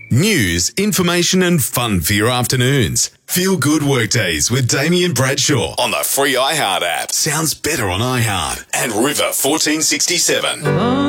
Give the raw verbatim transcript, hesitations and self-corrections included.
News, information and fun for your afternoons. Feel good workdays with Damien Bradshaw on the free iHeart app. Sounds better on iHeart. And River fourteen sixty-seven.